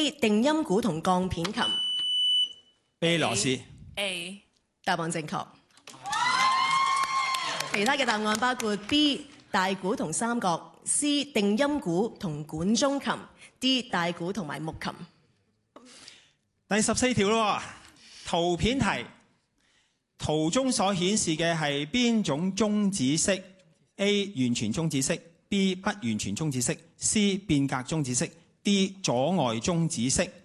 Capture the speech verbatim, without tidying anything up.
A 定音鼓同鋼片琴。 A 螺絲。 A 答案正確。其他嘅答案包括 B 大鼓同三角、C 定音鼓同管中琴、D 大鼓同埋木琴。 第十四條咯，圖片題，圖中所顯示嘅係邊種中指式 ？A 完全中指式 ，B 不完全中指式 ，C 變格中指式 ，D 阻礙中指式。